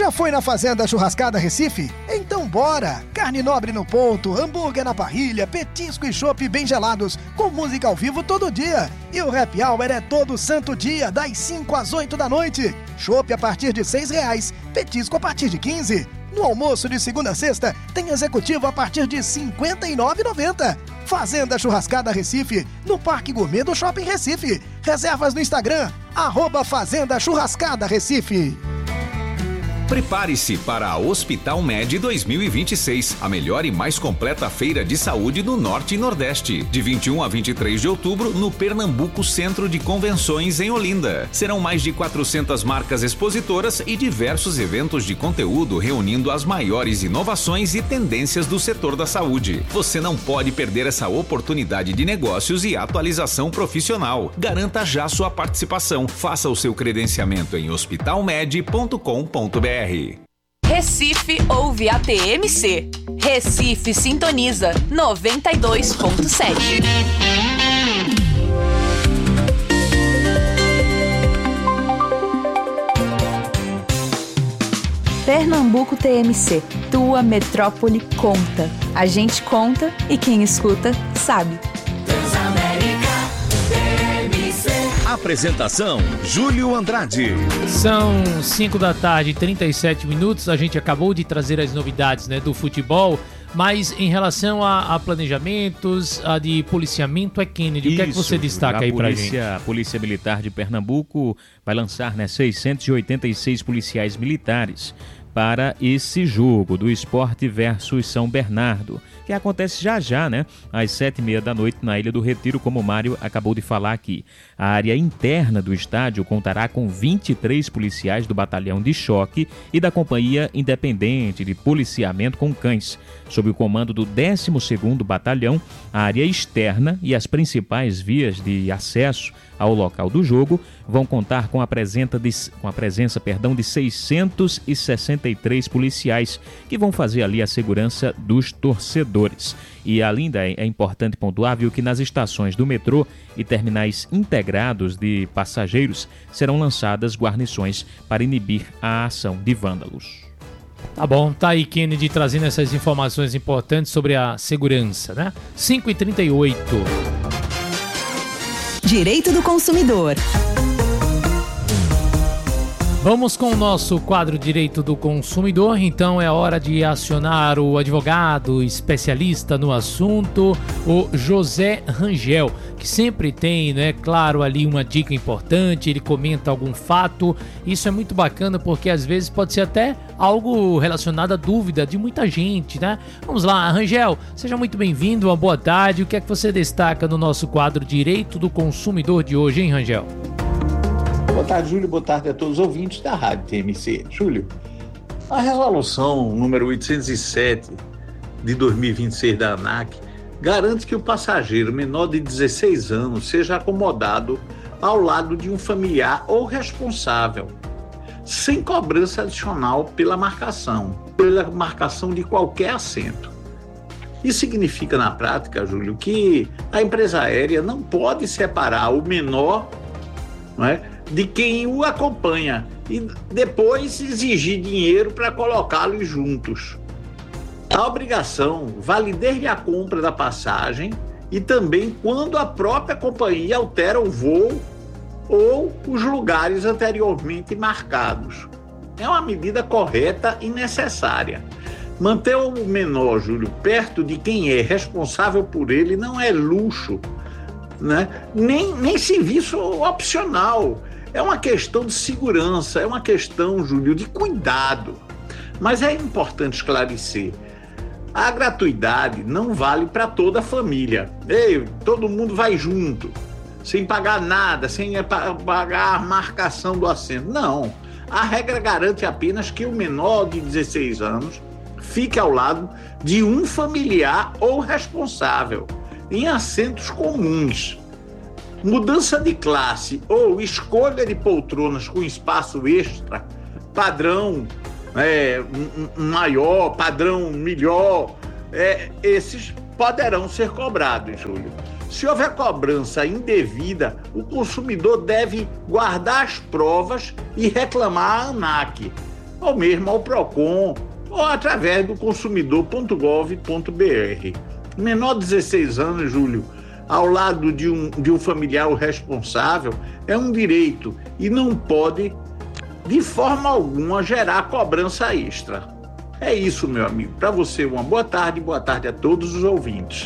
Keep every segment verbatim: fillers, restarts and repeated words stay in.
Já foi na Fazenda Churrascada Recife? Então bora! Carne nobre no ponto, hambúrguer na parrilha, petisco e chopp bem gelados, com música ao vivo todo dia. E o happy hour é todo santo dia, das cinco às oito da noite. Chopp a partir de seis reais, petisco a partir de quinze. No almoço de segunda a sexta, tem executivo a partir de cinquenta e nove reais e noventa centavos. Fazenda Churrascada Recife, no Parque Gourmet do Shopping Recife. Reservas no Instagram, arroba Fazenda Churrascada Recife. Prepare-se para a Hospital Med dois mil e vinte e seis, a melhor e mais completa feira de saúde do Norte e Nordeste. De vinte e um a vinte e três de outubro, no Pernambuco Centro de Convenções, em Olinda. Serão mais de quatrocentas marcas expositoras e diversos eventos de conteúdo reunindo as maiores inovações e tendências do setor da saúde. Você não pode perder essa oportunidade de negócios e atualização profissional. Garanta já sua participação. Faça o seu credenciamento em hospital med ponto com ponto b r. Recife ouve A T M C. Recife sintoniza noventa e dois ponto sete. Pernambuco T M C. Tua metrópole conta. A gente conta e quem escuta sabe. Apresentação, Júlio Andrade. São cinco da tarde e trinta e sete minutos. A gente acabou de trazer as novidades, né, do futebol, mas em relação a, a planejamentos, a de policiamento, é Kennedy. Isso, o que é que você destaca aí pra gente? A Polícia Militar de Pernambuco vai lançar, né, seiscentos e oitenta e seis policiais militares para esse jogo do Sport versus São Bernardo, que acontece já já, né? Às sete e meia da noite na Ilha do Retiro, como o Mário acabou de falar aqui. A área interna do estádio contará com vinte e três policiais do Batalhão de Choque e da Companhia Independente de Policiamento com Cães, sob o comando do décimo segundo Batalhão. A área externa e as principais vias de acesso ao local do jogo vão contar com a presença, de, com a presença perdão, de seiscentos e sessenta e três policiais que vão fazer ali a segurança dos torcedores. E ainda é importante pontuar, viu, que nas estações do metrô e terminais integrados de passageiros serão lançadas guarnições para inibir a ação de vândalos. Tá bom, tá aí Kennedy trazendo essas informações importantes sobre a segurança, né? cinco e trinta e oito. Direito do consumidor. Vamos com o nosso quadro Direito do Consumidor. Então é hora de acionar o advogado especialista no assunto, o José Rangel, que sempre tem, né, claro, ali uma dica importante, ele comenta algum fato. Isso é muito bacana porque às vezes pode ser até algo relacionado à dúvida de muita gente, né? Vamos lá, Rangel, seja muito bem-vindo, uma boa tarde. O que é que você destaca no nosso quadro Direito do Consumidor de hoje, hein, Rangel? Boa tarde, Júlio. Boa tarde a todos os ouvintes da Rádio T M C. Júlio, a resolução número oitocentos e sete de dois mil e vinte e seis da ANAC garante que o passageiro menor de dezesseis anos seja acomodado ao lado de um familiar ou responsável, sem cobrança adicional pela marcação, pela marcação de qualquer assento. Isso significa, na prática, Júlio, que a empresa aérea não pode separar o menor, não é, de quem o acompanha e depois exigir dinheiro para colocá-los juntos. A obrigação vale desde a compra da passagem e também quando a própria companhia altera o voo ou os lugares anteriormente marcados. É uma medida correta e necessária. Manter o menor, Júlio, perto de quem é responsável por ele não é luxo, né? nem, nem serviço opcional. É uma questão de segurança, é uma questão, Júlio, de cuidado. Mas é importante esclarecer, a gratuidade não vale para toda a família. Ei, todo mundo vai junto, sem pagar nada, sem pagar a marcação do assento. Não, a regra garante apenas que o menor de dezesseis anos fique ao lado de um familiar ou responsável, em assentos comuns. Mudança de classe ou escolha de poltronas com espaço extra, padrão é, maior, padrão melhor, é, esses poderão ser cobrados, Júlio. Se houver cobrança indevida, o consumidor deve guardar as provas e reclamar à ANAC. ou mesmo ao Procon, ou através do consumidor ponto gov ponto br. Menor de dezesseis anos, Júlio, ao lado de um, de um familiar responsável, é um direito e não pode, de forma alguma, gerar cobrança extra. É isso, meu amigo. Para você, uma boa tarde, boa tarde a todos os ouvintes.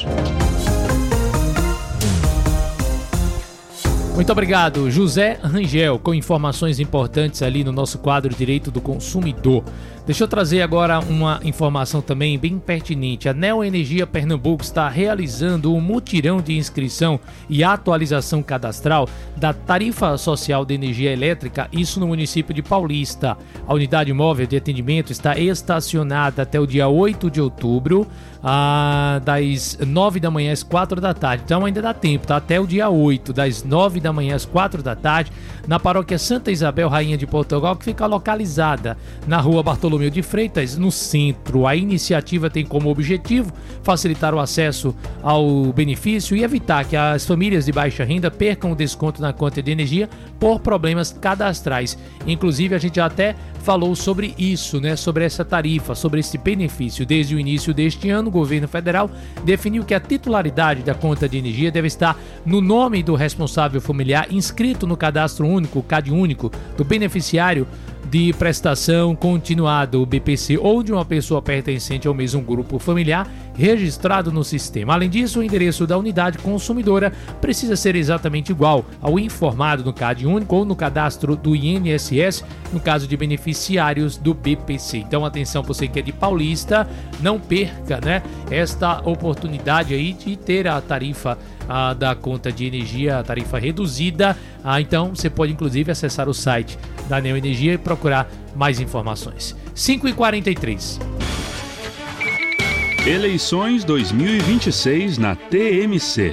Muito obrigado, José Rangel, com informações importantes ali no nosso quadro Direito do Consumidor. Deixa eu trazer agora uma informação também bem pertinente. A Neoenergia Pernambuco está realizando um mutirão de inscrição e atualização cadastral da tarifa social de energia elétrica, isso no município de Paulista. A unidade móvel de atendimento está estacionada até o dia oito de outubro, ah, das nove da manhã às quatro da tarde. Então ainda dá tempo, tá? Até o dia oito, das nove da manhã às quatro da tarde, na paróquia Santa Isabel, Rainha de Portugal, que fica localizada na rua Bartolomeu de Freitas, no centro. A iniciativa tem como objetivo facilitar o acesso ao benefício e evitar que as famílias de baixa renda percam o desconto na conta de energia por problemas cadastrais. Inclusive, a gente já até falou sobre isso, né? Sobre essa tarifa, sobre esse benefício. Desde o início deste ano, o governo federal definiu que a titularidade da conta de energia deve estar no nome do responsável familiar inscrito no cadastro único, C A D único, do beneficiário de prestação continuada, o B P C, ou de uma pessoa pertencente ao mesmo grupo familiar registrado no sistema. Além disso, o endereço da unidade consumidora precisa ser exatamente igual ao informado no C A D único ou no cadastro do I N S S, no caso de beneficiários do B P C. Então, atenção, você que é de Paulista, não perca, né, esta oportunidade aí de ter a tarifa ah, da conta de energia, a tarifa reduzida. Ah, então, você pode inclusive acessar o site da Neoenergia e procurar mais informações. cinco e quarenta e três. Eleições dois mil e vinte e seis na T M C.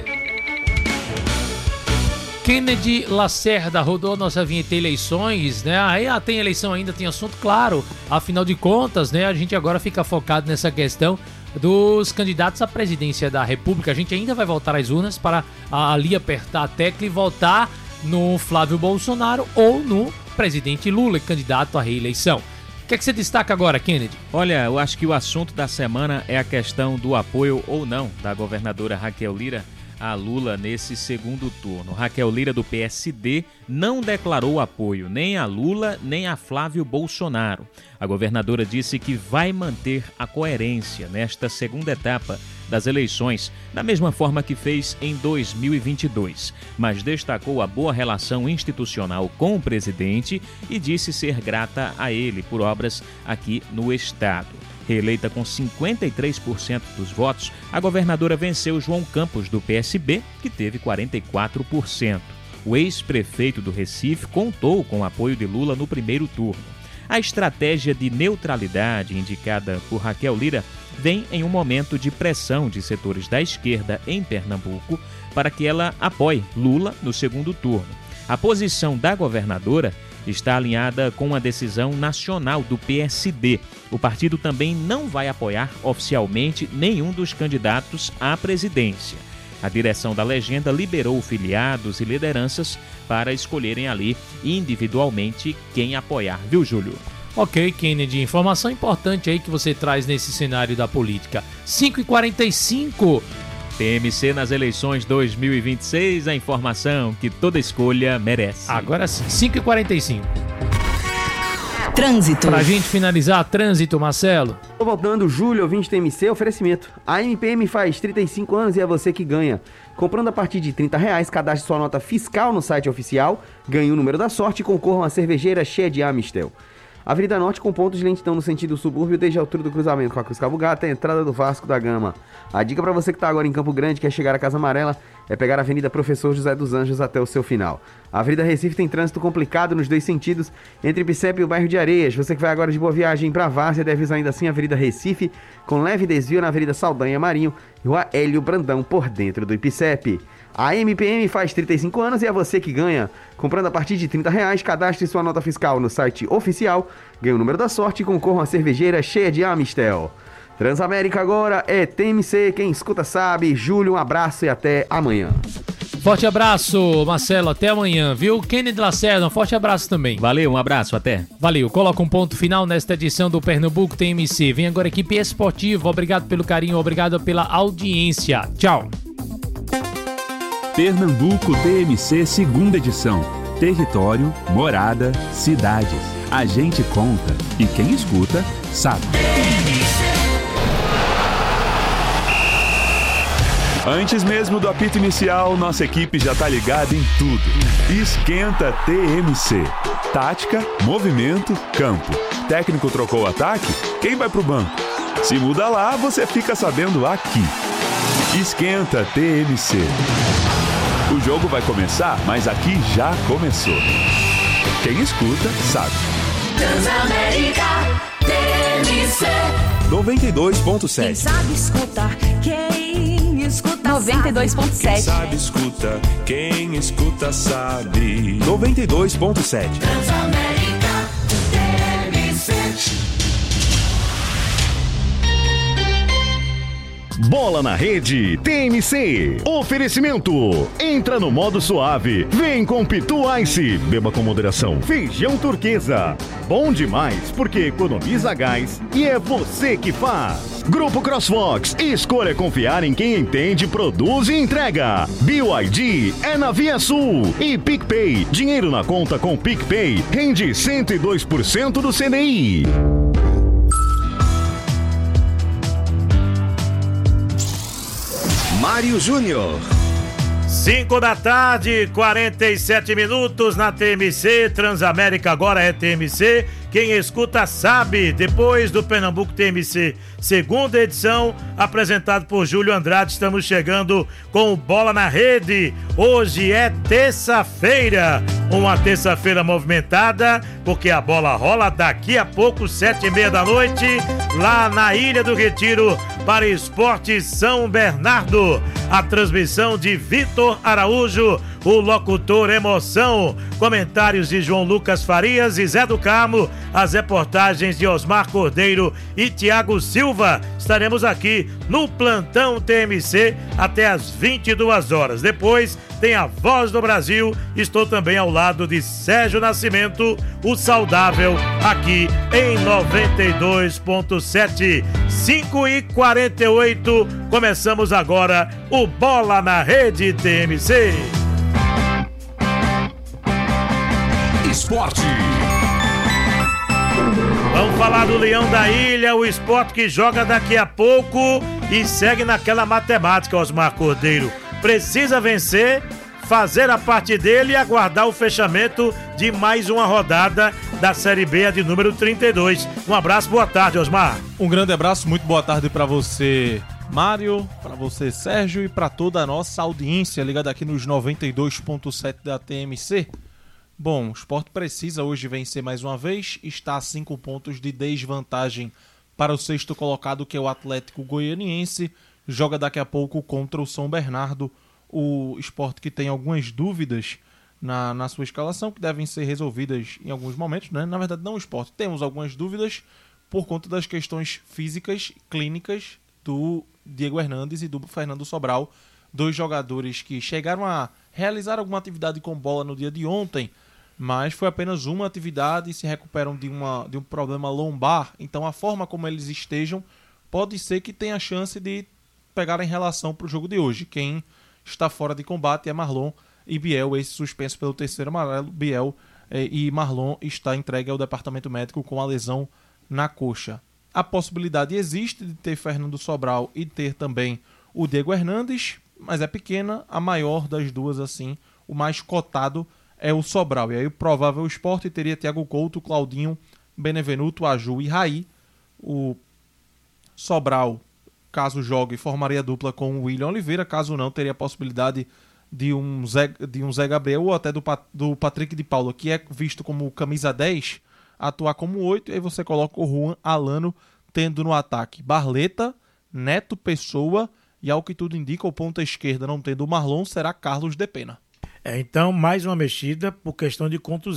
Kennedy Lacerda rodou nossa vinheta eleições, né? Aí ah, tem eleição ainda, tem assunto, claro. Afinal de contas, né? A gente agora fica focado nessa questão dos candidatos à presidência da República. A gente ainda vai voltar às urnas para ali apertar a tecla e votar no Flávio Bolsonaro ou no presidente Lula, candidato à reeleição. O que é que você destaca agora, Kennedy? Olha, eu acho que o assunto da semana é a questão do apoio ou não da governadora Raquel Lira a Lula nesse segundo turno. Raquel Lira, do P S D, não declarou apoio nem a Lula nem a Flávio Bolsonaro. A governadora disse que vai manter a coerência nesta segunda etapa das eleições, da mesma forma que fez em dois mil e vinte e dois, mas destacou a boa relação institucional com o presidente e disse ser grata a ele por obras aqui no estado. Reeleita com cinquenta e três por cento dos votos, a governadora venceu João Campos, do P S B, que teve quarenta e quatro por cento. O ex-prefeito do Recife contou com o apoio de Lula no primeiro turno. A estratégia de neutralidade indicada por Raquel Lira vem em um momento de pressão de setores da esquerda em Pernambuco para que ela apoie Lula no segundo turno. A posição da governadora está alinhada com a decisão nacional do P S D. O partido também não vai apoiar oficialmente nenhum dos candidatos à presidência. A direção da legenda liberou filiados e lideranças para escolherem ali individualmente quem apoiar, viu, Júlio? Ok, Kennedy, informação importante aí que você traz nesse cenário da política. cinco e quarenta e cinco. T M C nas eleições dois mil e vinte e seis, a informação que toda escolha merece. Agora sim, cinco e quarenta e cinco. Trânsito. Pra gente finalizar, trânsito, Marcelo. Tô voltando, Júlio, ouvinte T M C, oferecimento. A M P M faz trinta e cinco anos e é você que ganha. Comprando a partir de trinta reais, cadastre sua nota fiscal no site oficial, ganhe o número da sorte e concorra a uma cervejeira cheia de Amistel. Avenida Norte com pontos de lentidão no sentido subúrbio desde a altura do cruzamento com a Cruz Cabugá até a entrada do Vasco da Gama. A dica para você que está agora em Campo Grande, quer chegar à Casa Amarela, é pegar a Avenida Professor José dos Anjos até o seu final. A Avenida Recife tem trânsito complicado nos dois sentidos, entre Ipicep e o bairro de Areias. Você que vai agora de Boa Viagem para Várzea deve usar ainda assim a Avenida Recife, com leve desvio na Avenida Saldanha Marinho e Rua Hélio Brandão por dentro do Ipicep. A M P M faz trinta e cinco anos e é você que ganha. Comprando a partir de trinta reais, cadastre sua nota fiscal no site oficial, ganhe o número da sorte e concorra a uma cervejeira cheia de Amistel. Transamérica agora é T M C, quem escuta sabe. Júlio, um abraço e até amanhã. Forte abraço, Marcelo, até amanhã, viu? Kennedy Lacerda, um forte abraço também. Valeu, um abraço, até. Valeu, coloca um ponto final nesta edição do Pernambuco T M C. Vem agora a equipe esportiva, obrigado pelo carinho, obrigado pela audiência. Tchau. Pernambuco T M C, segunda edição. Território, morada, cidades. A gente conta e quem escuta sabe. Antes mesmo do apito inicial, nossa equipe já tá ligada em tudo. Esquenta T M C. Tática, movimento, campo. Técnico trocou o ataque? Quem vai pro banco? Se muda lá, você fica sabendo aqui. Esquenta T M C. O jogo vai começar, mas aqui já começou. Quem escuta, sabe. Transamérica T M C noventa e dois ponto sete. Quem sabe escutar, quem escuta noventa e dois ponto sete. Quem sabe escuta, quem escuta sabe. noventa e dois ponto sete. Transamérica T M C. Bola na Rede T M C. Oferecimento. Entra no modo suave. Vem com Pitu Ice. Beba com moderação. Feijão Turquesa. Bom demais porque economiza gás e é você que faz. Grupo Crossfox. Escolha confiar em quem entende, produz e entrega. B Y D é na Via Sul. E PicPay. Dinheiro na conta com PicPay rende cento e dois por cento do C D I. Mário Júnior. cinco da tarde, quarenta e sete minutos na T M C. Transamérica agora é T M C. Quem escuta sabe. Depois do Pernambuco T M C, segunda edição, apresentado por Júlio Andrade, estamos chegando com o Bola na Rede. Hoje é terça-feira, uma terça-feira movimentada, porque a bola rola daqui a pouco, sete e meia da noite, lá na Ilha do Retiro, para Esporte São Bernardo. A transmissão de Vitor Araújo, o locutor Emoção, comentários de João Lucas Farias e Zé do Carmo, as reportagens de Osmar Cordeiro e Tiago Silva. Estaremos aqui no Plantão T M C até às vinte e duas horas. Depois tem a Voz do Brasil. Estou também ao lado de Sérgio Nascimento, o saudável, aqui em noventa e dois ponto sete. cinco e quarenta e oito. Começamos agora o Bola na Rede T M C. Esporte. Vamos falar do Leão da Ilha, o Sport que joga daqui a pouco e segue naquela matemática, Osmar Cordeiro. Precisa vencer, fazer a parte dele e aguardar o fechamento de mais uma rodada da Série B, a de número trinta e dois. Um abraço, boa tarde, Osmar. Um grande abraço, muito boa tarde para você, Mário, para você, Sérgio, e para toda a nossa audiência ligada aqui nos noventa e dois ponto sete da T M C. Bom, o Sport precisa hoje vencer mais uma vez, está a cinco pontos de desvantagem para o sexto colocado, que é o Atlético Goianiense, joga daqui a pouco contra o São Bernardo. O Sport que tem algumas dúvidas na, na sua escalação, que devem ser resolvidas em alguns momentos, né? Na verdade não o Sport, temos algumas dúvidas por conta das questões físicas, clínicas do Diego Hernandes e do Fernando Sobral, dois jogadores que chegaram a realizar alguma atividade com bola no dia de ontem, mas foi apenas uma atividade e se recuperam de, uma, de um problema lombar. Então a forma como eles estejam pode ser que tenha chance de pegar em relação para o jogo de hoje. Quem está fora de combate é Marlon e Biel, esse suspenso pelo terceiro amarelo. Biel eh, e Marlon está entregue ao departamento médico com a lesão na coxa. A possibilidade existe de ter Fernando Sobral e ter também o Diego Hernandes, mas é pequena. A maior das duas, assim, o mais cotado é o Sobral. E aí o provável Sport teria Thiago Couto, Claudinho, Benevenuto, Aju e Raí. O Sobral, caso jogue, formaria dupla com o William Oliveira. Caso não, teria a possibilidade de um Zé, de um Zé Gabriel ou até do, do Patrick de Paula, que é visto como camisa dez, atuar como oito. E aí você coloca o Juan Alano tendo no ataque Barleta, Neto Pessoa e, ao que tudo indica, o ponta esquerda não tendo o Marlon, será Carlos de Pena. É, então, mais uma mexida por questão de contusão.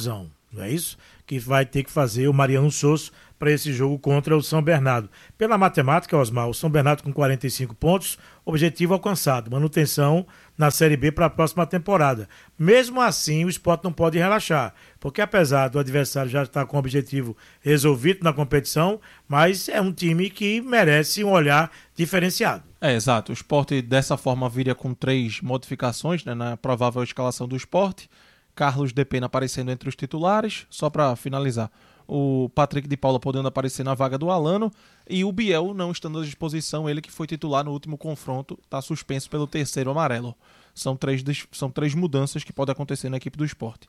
não é isso? Que vai ter que fazer o Mariano Souza para esse jogo contra o São Bernardo. Pela matemática, Osmar, o São Bernardo com quarenta e cinco pontos, objetivo alcançado, manutenção na Série B para a próxima temporada. Mesmo assim, o Sport não pode relaxar, porque apesar do adversário já estar com o objetivo resolvido na competição, mas é um time que merece um olhar diferenciado. É, exato. O Sport dessa forma viria com três modificações, né, na provável escalação do Sport. Carlos de Pena aparecendo entre os titulares, só para finalizar. O Patrick de Paula podendo aparecer na vaga do Alano e o Biel não estando à disposição, ele que foi titular no último confronto, está suspenso pelo terceiro amarelo. São três, são três mudanças que podem acontecer na equipe do Sport.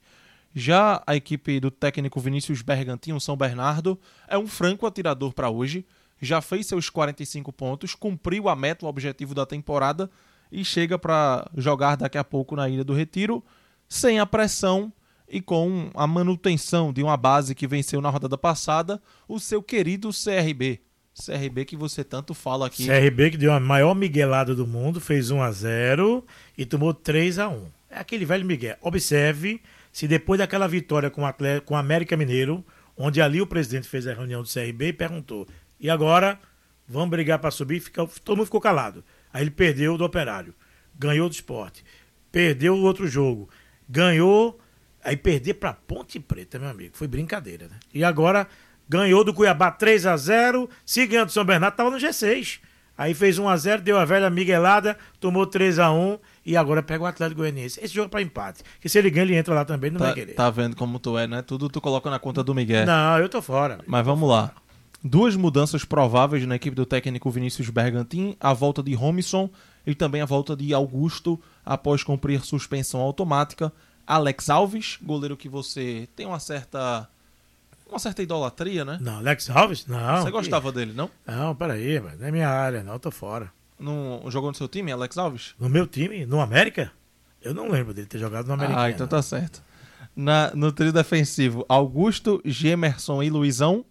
Já a equipe do técnico Vinícius Bergantin, o São Bernardo, é um franco atirador para hoje, já fez seus quarenta e cinco pontos, cumpriu a meta, o objetivo da temporada e chega para jogar daqui a pouco na Ilha do Retiro, sem a pressão e com a manutenção de uma base que venceu na rodada passada, o seu querido C R B. C R B que você tanto fala aqui. C R B que deu a maior miguelada do mundo, fez um a zero e tomou três a um. É aquele velho Miguel. Observe se depois daquela vitória com o Atlético, com o América Mineiro, onde ali o presidente fez a reunião do C R B e perguntou, e agora vamos brigar para subir? Fica, todo mundo ficou calado. Aí ele perdeu do Operário, ganhou do Sport, perdeu o outro jogo, ganhou... Aí perder pra Ponte Preta, meu amigo, foi brincadeira, né? E agora ganhou do Cuiabá três a zero, se ganhou do São Bernardo, tava no G seis. Aí fez um a zero, deu a velha miguelada, tomou três a um e agora pega o Atlético Goianiense. Esse jogo é pra empate, que se ele ganha, ele entra lá também, não tá, vai querer. Tá vendo como tu é, né? Tudo tu coloca na conta do Miguel. Não, eu tô fora. Amigo. Mas vamos lá. Duas mudanças prováveis na equipe do técnico Vinícius Bergantin, a volta de Romisson e também a volta de Augusto após cumprir suspensão automática. Alex Alves, goleiro que você tem uma certa uma certa idolatria, né? Não, Alex Alves? Não. Você gostava dele, não? Não, peraí, mas não é minha área, não, eu tô fora. Não jogou no seu time, Alex Alves? No meu time? No América? Eu não lembro dele ter jogado no América. Ah, então tá certo. Na, no trio defensivo, Augusto, Gemerson e Luizão.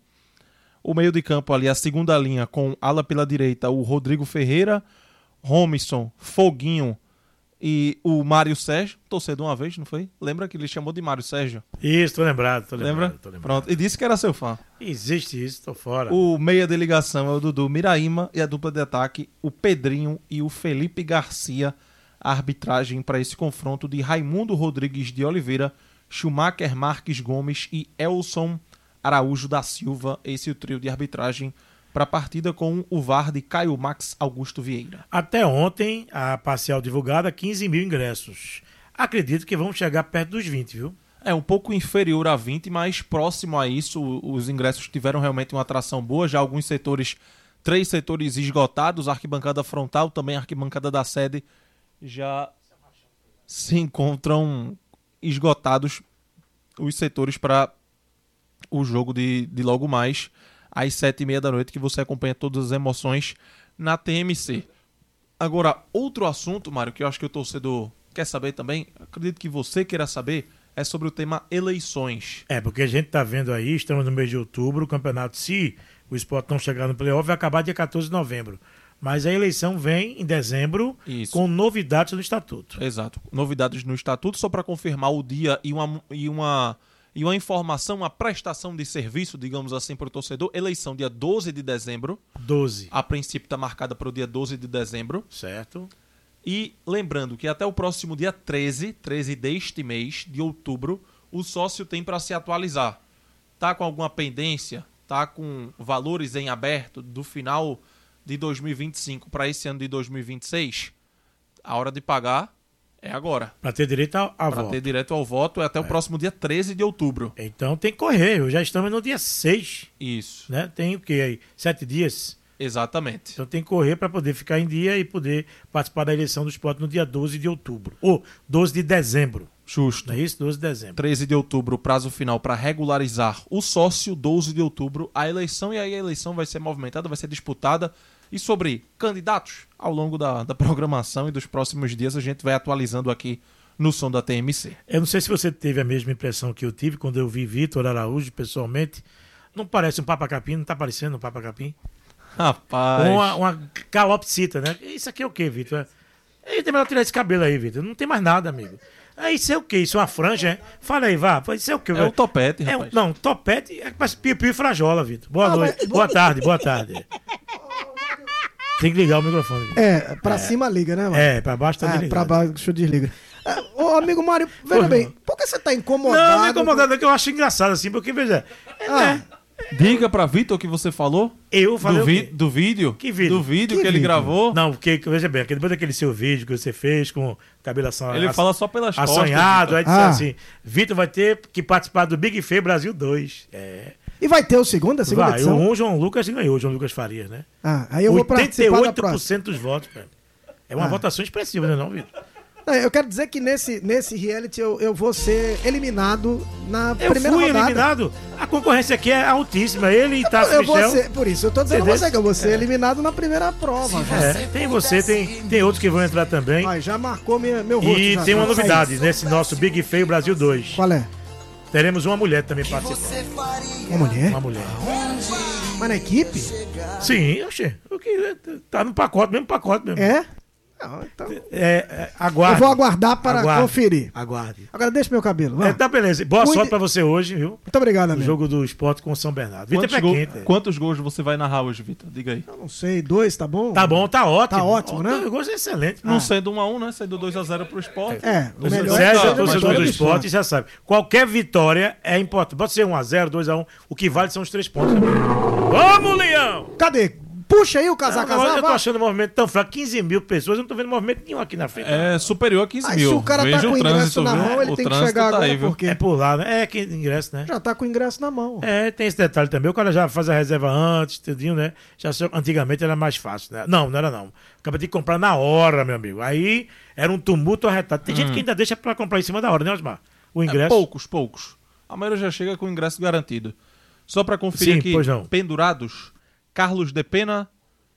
O meio de campo ali, a segunda linha, com ala pela direita, o Rodrigo Ferreira, Romisson, Foguinho e o Mário Sérgio, torcedor uma vez, não foi? Lembra que ele chamou de Mário Sérgio? Isso, tô lembrado, tô lembrado. Lembra? Tô lembrado. Pronto, e disse que era seu fã. Existe isso, tô fora. O meia de ligação é o Dudu Miraíma e a dupla de ataque, o Pedrinho e o Felipe Garcia. A arbitragem para esse confronto de Raimundo Rodrigues de Oliveira, Schumacher Marques Gomes e Elson Araújo da Silva. Esse é o trio de arbitragem para a partida com o V A R de Caio Max Augusto Vieira. Até ontem, a parcial divulgada, quinze mil ingressos. Acredito que vão chegar perto dos vinte, viu? É um pouco inferior a vinte, mas próximo a isso, os ingressos tiveram realmente uma atração boa. Já alguns setores, três setores esgotados, a arquibancada frontal, também a arquibancada da sede, já se encontram esgotados os setores para o jogo de, de logo mais às sete e meia da noite, que você acompanha todas as emoções na T M C. Agora, outro assunto, Mário, que eu acho que o torcedor quer saber também, acredito que você queira saber, é sobre o tema eleições. É, porque a gente tá vendo aí, estamos no mês de outubro, o campeonato, se o Sport não chegar no playoff, vai acabar dia quatorze de novembro. Mas a eleição vem em dezembro. Isso. Com novidades no Estatuto. Exato, novidades no Estatuto, só para confirmar o dia e uma... E uma... E uma informação, uma prestação de serviço, digamos assim, para o torcedor. Eleição dia doze de dezembro. doze. A princípio está marcada para o dia doze de dezembro. Certo. E lembrando que até o próximo dia treze, treze deste mês, de outubro, o sócio tem para se atualizar. Tá com alguma pendência? Tá com valores em aberto do final de dois mil e vinte e cinco para esse ano de dois mil e vinte e seis? A hora de pagar é agora. Para ter direito ao, ao voto. Para ter direito ao voto é até é. o próximo dia treze de outubro. Então tem que correr. Já estamos no dia seis. Isso. Né? Tem o quê aí? Sete dias? Exatamente. Então tem que correr para poder ficar em dia e poder participar da eleição do Sport no dia doze de outubro. Ou doze de dezembro. Justo. Não é isso? doze de dezembro. treze de outubro, o prazo final para regularizar o sócio. doze de outubro, a eleição. E aí a eleição vai ser movimentada, vai ser disputada. E sobre candidatos, ao longo da, da programação e dos próximos dias, a gente vai atualizando aqui no som da T M C. Eu não sei se você teve a mesma impressão que eu tive quando eu vi Vitor Araújo pessoalmente. Não parece um Papa Capim? Não está parecendo um Papa Capim? Rapaz. Uma, uma calopsita, né? Isso aqui é o quê, Vitor? Ele tem melhor tirar esse cabelo aí, Vitor. Não tem mais nada, amigo. É, isso é o quê? Isso é uma franja, é? Fala aí, vá. Isso é o quê? É um topete, é um, rapaz. Não, topete é mais piu-piu e frajola, Vitor. Boa Ah, noite. mas- Boa tarde, boa tarde. Tem que ligar o microfone. Vitor. É, pra cima liga, né, mano? É, pra baixo também É, liga. pra baixo, deixa eu desliga. É, ô, amigo Mário, veja Pois bem, não. por que você tá incomodado? Não, não é incomodado, é que eu acho engraçado assim, porque, veja, é, Ah, né? Diga pra Vitor o que você falou. Eu falei do, o vi- quê? do vídeo. Que vídeo? Do vídeo Que que, ele vídeo? gravou. Não, porque, veja bem, depois daquele seu vídeo que você fez com o cabelo asson... Ele fala só pelas costas, assanhado, aí Vitor. disse Ah. assim, Vitor vai ter que participar do Big Feio Brasil dois. É. E vai ter o segundo, a segunda Vai, edição? o João Lucas ganhou, o João Lucas Farias, né? Ah, aí eu vou participar da oitenta e oito por próxima. cento dos votos, cara. É uma Ah. votação expressiva, não é não, Vitor? Não, eu quero dizer que nesse, nesse reality eu, eu vou ser eliminado na Eu primeira fui rodada. eliminado. A concorrência aqui é altíssima. Ele e Tassi Eu vou Michel. ser, por isso, eu tô dizendo a Entendeu? você que eu vou ser É. eliminado na primeira prova. É, tem você, tem, tem outros que vão entrar também. Ai, já marcou minha, meu rosto. E já, tem uma já novidade saiu. nesse nosso Big Feio Brasil dois. Qual é? Teremos uma mulher também participando. Uma mulher? Uma mulher. Mas na equipe? Sim, oxê. O que tá no pacote, mesmo pacote mesmo. É? Não, então... É, é, aguarde. Eu vou aguardar para Aguarde. conferir. Aguarde. Agora deixa meu cabelo. vai. É, tá beleza. Boa Muito- sorte pra você hoje, viu? Muito obrigado, No amigo. jogo do esporte com o São Bernardo. Vitor é Quantos, pé gol- quente. quantos gols você vai narrar hoje, Vitor? Diga aí. Eu não sei, dois, tá bom? Tá bom, tá ótimo. Tá ótimo, né? O gosto é excelente. Não Ah. sendo um a um, né? Sendo dois a zero pro esporte. É, o O melhor Sérgio, é é torcedor do do esporte, já sabe. Qualquer vitória é importante. Pode ser um a zero, dois a um. O que vale são os três pontos. Vamos, Leão! Cadê? Puxa aí o casaco, Não, não, eu tô vai. achando o movimento tão fraco. quinze mil pessoas, eu não tô vendo movimento nenhum aqui na frente. É superior a quinze Aí, mil. se o cara tá Veja com o o ingresso trânsito, na viu? mão, ele o tem que trânsito chegar tá agora, aí, viu? porque É por lá, né? É que ingresso, né? já tá com o ingresso na mão. É, tem esse detalhe também. O cara já faz a reserva antes, entendeu, né? Já, antigamente era mais fácil, né? Não, não era não. Acaba de comprar na hora, meu amigo. Aí era um tumulto arretado. Tem gente que ainda deixa pra comprar em cima da hora, né, Osmar? O É, ingresso. poucos, poucos. A maioria já chega com o ingresso garantido. Só pra conferir Sim, aqui, pois não. pendurados, Carlos de Pena,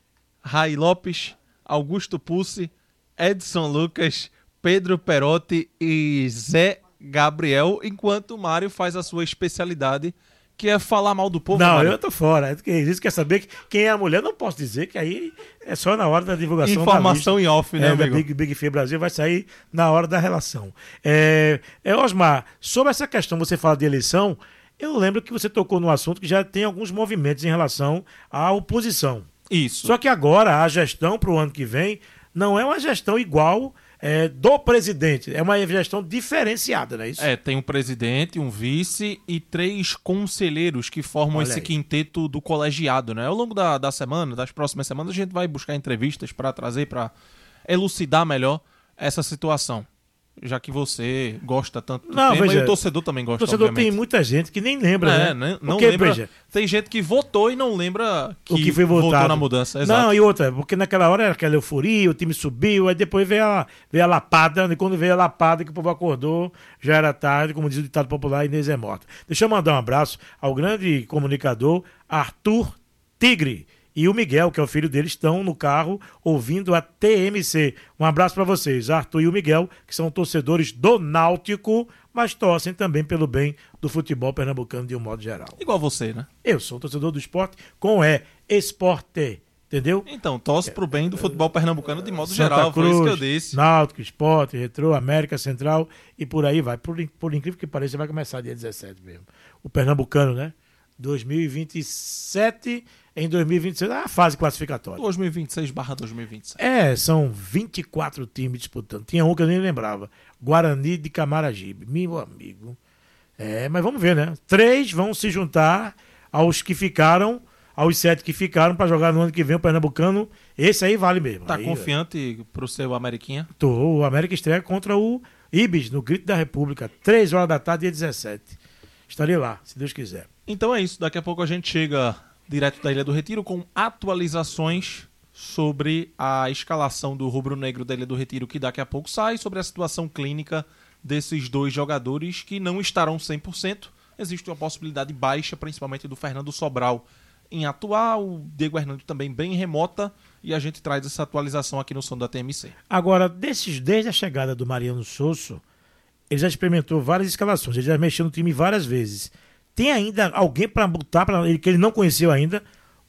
Rai Lopes, Augusto Pussi, Edson Lucas, Pedro Perotti e Zé Gabriel, enquanto o Mário faz a sua especialidade, que é falar mal do povo. Não, Mário. eu tô fora. Isso quer saber que quem é a mulher, não posso dizer, que aí é só na hora da divulgação. Informação da lista. em off, né, é, da amigo? Big, Big Feio Brasil vai sair na hora da relação. É, é, Osmar, sobre essa questão, você fala de eleição, eu lembro que você tocou no assunto que já tem alguns movimentos em relação à oposição. Isso. Só que agora a gestão para o ano que vem não é uma gestão igual é, do presidente, é uma gestão diferenciada, não é isso? É, tem um presidente, um vice e três conselheiros que formam Olha esse aí. quinteto do colegiado, né? Ao longo da, da semana, das próximas semanas, a gente vai buscar entrevistas para trazer, para elucidar melhor essa situação. Já que você gosta tanto do Não, tema veja, e o torcedor também gosta, O torcedor obviamente. tem muita gente que nem lembra, É, né? né? Não Porque, lembra. veja, Tem gente que votou e não lembra que, o que foi votado. votou na mudança. Exato. Não, e outra, porque naquela hora era aquela euforia, o time subiu, aí depois veio a, veio a lapada, e quando veio a lapada que o povo acordou, já era tarde, como diz o ditado popular, Inês é morta. Deixa eu mandar um abraço ao grande comunicador Arthur Tigre e o Miguel, que é o filho dele, estão no carro ouvindo a T M C. Um abraço para vocês, Arthur e o Miguel, que são torcedores do Náutico, mas torcem também pelo bem do futebol pernambucano de um modo geral. Igual você, né? Eu sou torcedor do esporte com E, esporte, entendeu? Então, torce pro bem do futebol pernambucano de modo Santa geral, foi isso que eu Cruz, disse. Náutico, Esporte, Retrô, América Central e por aí vai. Por, in- por incrível que pareça, vai começar dia dezessete mesmo. O Pernambucano, né? dois mil e vinte e sete em dois mil e vinte e seis, a fase classificatória. dois mil e vinte e seis barra dois mil e vinte e sete. É, são vinte e quatro times disputando. Tinha um que eu nem lembrava. Guarani de Camaragibe. Meu amigo. É, mas vamos ver, né? Três vão se juntar aos que ficaram, aos sete que ficaram para jogar no ano que vem o Pernambucano. Esse aí vale mesmo. Tá Aí, confiante pro seu Ameriquinha? Tô, o América estreia contra o Ibis, no Grito da República, três horas da tarde, dia dezessete. Estarei lá, se Deus quiser. Então é isso, daqui a pouco a gente chega direto da Ilha do Retiro com atualizações sobre a escalação do rubro-negro da Ilha do Retiro, que daqui a pouco sai, sobre a situação clínica desses dois jogadores que não estarão cem por cento. Existe uma possibilidade baixa, principalmente do Fernando Sobral em atuar, o Diego Hernando também bem remota, e a gente traz essa atualização aqui no som da T M C. Agora, desses, desde a chegada do Mariano Sosso, ele já experimentou várias escalações, ele já mexeu no time várias vezes. Tem ainda alguém para botar para ele que ele não conheceu ainda?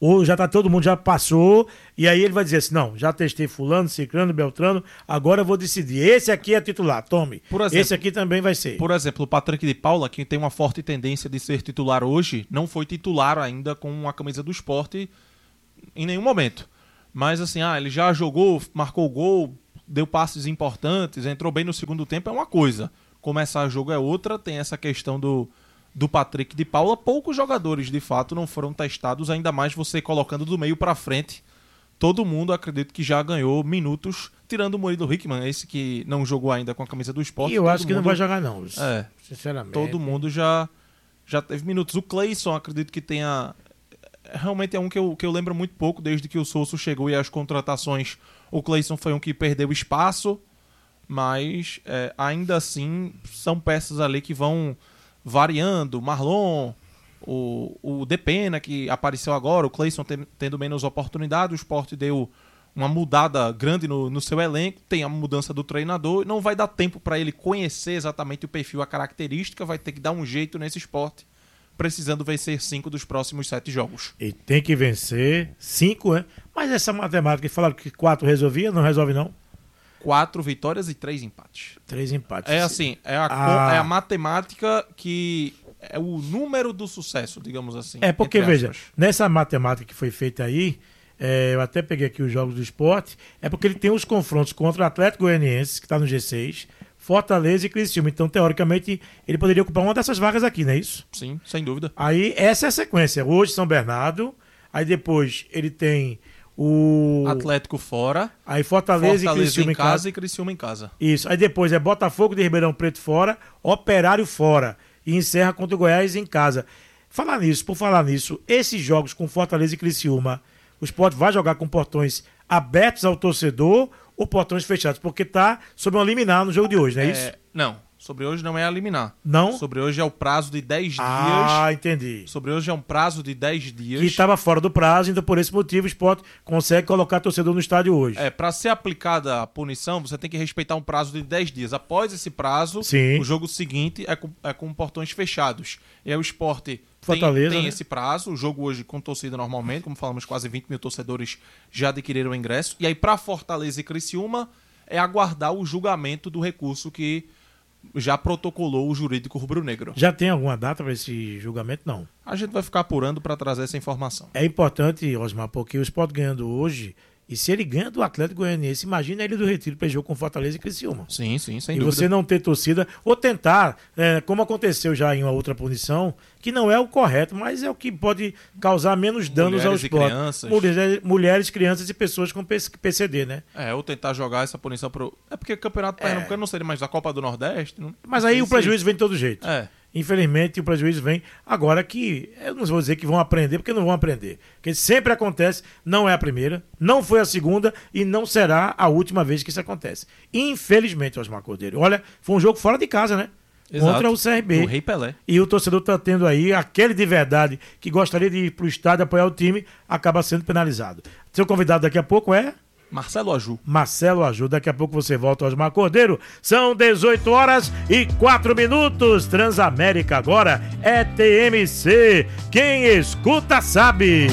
ou já tá todo mundo, já passou, e aí ele vai dizer assim, não, já testei fulano, ciclano, beltrano, agora eu vou decidir. Esse aqui é titular, tome. Por exemplo, esse aqui também vai ser. Por exemplo, o Patrick de Paula, que tem uma forte tendência de ser titular hoje, não foi titular ainda com a camisa do Sport em nenhum momento. Mas assim, ah, ele já jogou, marcou gol, deu passes importantes, entrou bem no segundo tempo, é uma coisa. Começar o jogo é outra, tem essa questão do, do Patrick de Paula. Poucos jogadores, de fato, não foram testados, ainda mais você colocando do meio pra frente. Todo mundo, acredito que já ganhou minutos, tirando o Murilo Hickman, esse que não jogou ainda com a camisa do Sport. E eu acho que mundo, não vai jogar não, é, sinceramente. Todo mundo já, já teve minutos. O Cleison, acredito que tenha... Realmente é um que eu, que eu lembro muito pouco, desde que o Sousa chegou e as contratações. O Cleison foi um que perdeu espaço, mas é, ainda assim são peças ali que vão variando. Marlon, o, o Depena, que apareceu agora, o Cleison tem, tendo menos oportunidade, o Sport deu uma mudada grande no, no seu elenco, tem a mudança do treinador, não vai dar tempo para ele conhecer exatamente o perfil, a característica, vai ter que dar um jeito nesse Sport, precisando vencer cinco dos próximos sete jogos. E tem que vencer cinco, né? Mas essa matemática, que falaram que quatro resolvia, não resolve não? Quatro vitórias e três empates. Três empates. É assim, é a, ah. é a matemática que é o número do sucesso, digamos assim. É porque, veja, nessa matemática que foi feita aí, é, eu até peguei aqui os jogos do Sport, é porque ele tem os confrontos contra o Atlético Goianiense, que está no G seis, Fortaleza e Criciúma. Então, teoricamente, ele poderia ocupar uma dessas vagas aqui, não é isso? Sim, sem dúvida. Aí, essa é a sequência. Hoje, São Bernardo. Aí, depois, ele tem o... Atlético fora. Aí, Fortaleza, Fortaleza e Criciúma em casa, casa e Criciúma em casa. Isso. Aí, depois, é Botafogo de Ribeirão Preto fora, Operário fora. E encerra contra o Goiás em casa. Falar nisso, por falar nisso, esses jogos com Fortaleza e Criciúma, o Sport vai jogar com portões abertos ao torcedor ou portões fechados? Porque tá sob um liminar no jogo de hoje, não é, é isso? Não, sobre hoje não é a liminar. Não? Sobre hoje é o prazo de dez dias. Ah, entendi. Sobre hoje é um prazo de dez dias. Que estava fora do prazo, então por esse motivo o Sport consegue colocar torcedor no estádio hoje. É, para ser aplicada a punição, você tem que respeitar um prazo de dez dias. Após esse prazo, Sim. o jogo seguinte é com, é com portões fechados. E aí o Sport Fortaleza, tem, tem né? esse prazo, o jogo hoje com torcida normalmente, como falamos, quase vinte mil torcedores já adquiriram o ingresso. E aí para Fortaleza e Criciúma é aguardar o julgamento do recurso que já protocolou o jurídico rubro-negro. Já tem alguma data para esse julgamento? Não. A gente vai ficar apurando para trazer essa informação. É importante, Osmar, porque o Sport ganhando hoje, e se ele ganha do Atlético Goianiense, imagina ele do Retiro para jogo com Fortaleza e Criciúma. Sim, sim, sem e dúvida. E você não ter torcida, ou tentar, é, como aconteceu já em uma outra punição, que não é o correto, mas é o que pode causar menos danos ao esporte. Crianças. Mulheres, mulheres, crianças e pessoas com P C D, né? É, ou tentar jogar essa punição pro... É porque o Campeonato Pernambucano é. não seria mais da Copa do Nordeste. Não... Mas aí o prejuízo vem de todo jeito. É. Infelizmente, o prejuízo vem agora que, eu não vou dizer que vão aprender, porque não vão aprender. Porque sempre acontece, não é a primeira, não foi a segunda e não será a última vez que isso acontece. Infelizmente, Osmar Cordeiro. Olha, foi um jogo fora de casa, né? Exato. Contra o C R B. O Rei Pelé. E o torcedor está tendo aí, aquele de verdade que gostaria de ir para o estádio apoiar o time, acaba sendo penalizado. Seu convidado daqui a pouco é... Marcelo Aju. Marcelo Aju, daqui a pouco você volta, Osmar Cordeiro. São dezoito horas e quatro minutos. Transamérica agora é T M C. Quem escuta sabe.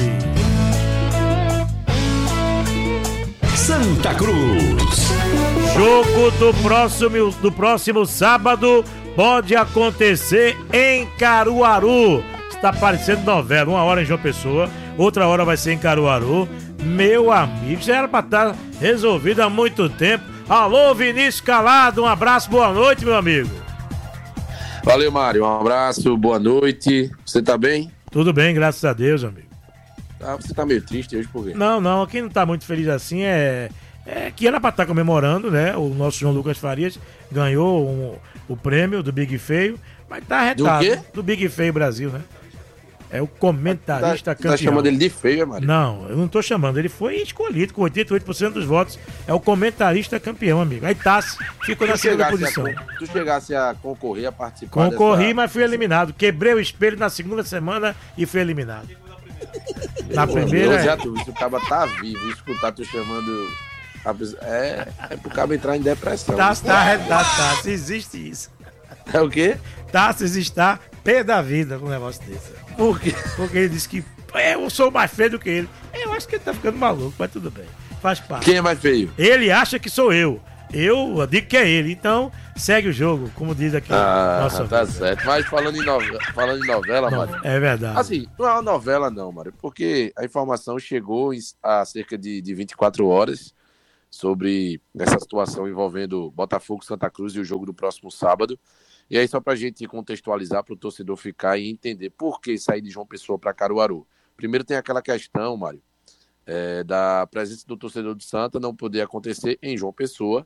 Santa Cruz. Jogo do próximo, do próximo sábado pode acontecer em Caruaru. Está parecendo novela. Uma hora em João Pessoa, outra hora vai ser em Caruaru. Meu amigo, já era pra estar resolvido há muito tempo. Alô, Vinícius Calado, um abraço, boa noite, meu amigo. Valeu, Mário, um abraço, boa noite. Você tá bem? Tudo bem, graças a Deus, amigo. Ah, você tá meio triste hoje, por quê? Não, não, quem não tá muito feliz assim é, é que era pra estar comemorando, né? O nosso João Lucas Farias ganhou um, o prêmio do Big Feio, mas tá arretado. Do quê? Do Big Feio Brasil, né? É o comentarista tá, campeão. Tá chamando ele de feio, é, Mário? Não, eu não tô chamando. Ele foi escolhido com oitenta e oito por cento dos votos. É o comentarista campeão, amigo. Aí Tassi ficou na segunda posição. A, tu chegasse a concorrer, a participar Concorri, dessa... mas fui eliminado. Quebrei o espelho na segunda semana e fui eliminado. Na primeira... Eu já tu, se o cara tá vivo e escutar tu chamando... É, é pro cara entrar em depressão. Tassi tá arretado, Tassi. Existe isso. É o quê? Tassi está pé da vida com um negócio desse. Por quê? Porque ele disse que eu sou mais feio do que ele. Eu acho que ele tá ficando maluco, mas tudo bem. Faz parte. Quem é mais feio? Ele acha que sou eu. Eu digo que é ele. Então, segue o jogo, como diz aqui. Ah, nossa tá vida. certo. Mas falando em novela, falando em novela, Não, Mário. é verdade. Assim, não é uma novela, não, Mário, porque a informação chegou em- há cerca de, de vinte e quatro horas sobre essa situação envolvendo Botafogo, Santa Cruz e o jogo do próximo sábado. E aí, só pra gente contextualizar, para o torcedor ficar e entender por que sair de João Pessoa para Caruaru. Primeiro tem aquela questão, Mário, é, da presença do torcedor do Santa não poder acontecer em João Pessoa.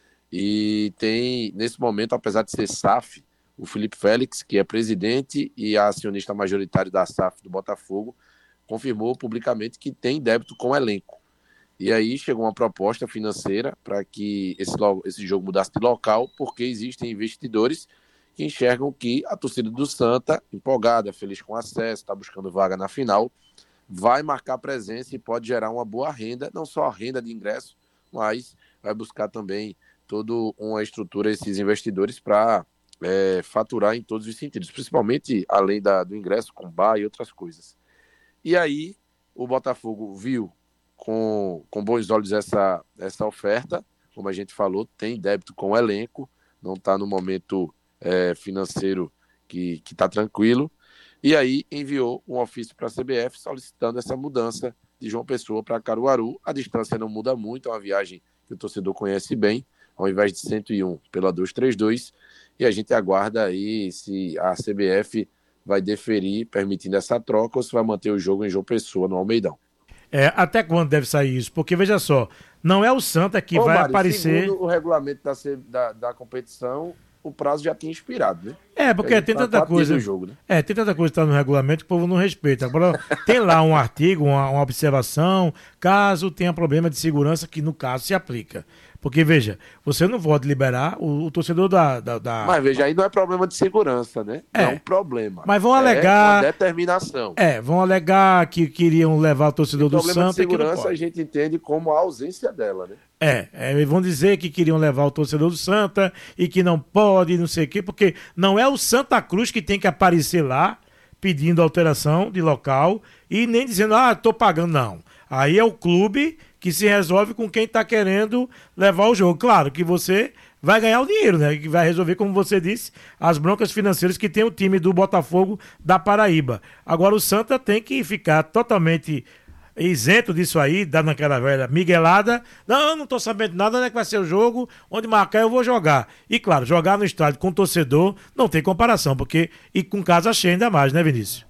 E tem, nesse momento, apesar de ser S A F, o Felipe Félix, que é presidente e acionista majoritário da S A F do Botafogo, confirmou publicamente que tem débito com o elenco. E aí chegou uma proposta financeira para que esse, lo- esse jogo mudasse de local, porque existem investidores que enxergam que a torcida do Santa, empolgada, feliz com o acesso, está buscando vaga na final, vai marcar presença e pode gerar uma boa renda, não só a renda de ingresso, mas vai buscar também toda uma estrutura, esses investidores, para é, faturar em todos os sentidos, principalmente além da, do ingresso com bar e outras coisas. E aí o Botafogo viu com, com bons olhos essa, essa oferta, como a gente falou, tem débito com o elenco, não está no momento é, financeiro que está tranquilo, e aí enviou um ofício para a C B F solicitando essa mudança de João Pessoa para Caruaru. A distância não muda muito, é uma viagem que o torcedor conhece bem, ao invés de cento e um pela duzentos e trinta e dois, e a gente aguarda aí se a C B F vai deferir permitindo essa troca ou se vai manter o jogo em João Pessoa, no Almeidão. É, até quando deve sair isso? Porque, veja só, não é o Santa que Ô, vai Mário, aparecer... segundo o regulamento da, C- da, da competição, o prazo já tinha expirado, né? É, porque Ele tem tá tanta quatro dias coisa. no jogo, né? É, tem tanta coisa que está no regulamento que o povo não respeita. Agora, tem lá um artigo, uma, uma observação, caso tenha problema de segurança, que no caso se aplica. Porque, veja, você não pode liberar o, o torcedor da, da, da- Mas veja, aí não é problema de segurança, né? É. Não é um problema. Mas vão É alegar- uma determinação. É, vão alegar que queriam levar o torcedor O do problema de Santa e que não segurança a pode. gente entende como a ausência dela, né? É, é, vão dizer que queriam levar o torcedor do Santa e que não pode, não sei o quê, porque não é o Santa Cruz que tem que aparecer lá pedindo alteração de local e nem dizendo, ah, tô pagando, não. Aí é o clube que se resolve com quem tá querendo levar o jogo. Claro que você vai ganhar o dinheiro, né? Que vai resolver, como você disse, as broncas financeiras que tem o time do Botafogo da Paraíba. Agora o Santa tem que ficar totalmente isento disso aí, dando aquela velha miguelada. Não, não tô sabendo nada, onde é que vai ser o jogo, onde marcar eu vou jogar. E claro, jogar no estádio com torcedor não tem comparação, porque e com casa cheia ainda mais, né, Vinícius?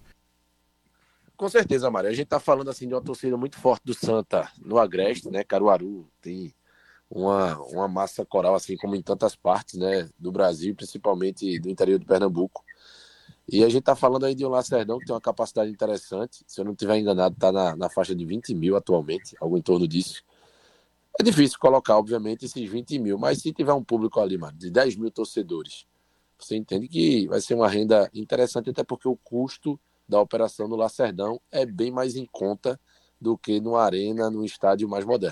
Com certeza, Mário. A gente tá falando assim de uma torcida muito forte do Santa no Agreste, né? Caruaru tem uma, uma massa coral, assim como em tantas partes, né? Do Brasil, principalmente do interior de Pernambuco. E a gente tá falando aí de um Lacerdão que tem uma capacidade interessante. Se eu não estiver enganado, tá na, na faixa de vinte mil atualmente, algo em torno disso. É difícil colocar, obviamente, esses vinte mil, mas se tiver um público ali, mano, de dez mil torcedores, você entende que vai ser uma renda interessante, até porque o custo da operação no Lacerdão é bem mais em conta do que numa arena, num estádio mais moderno.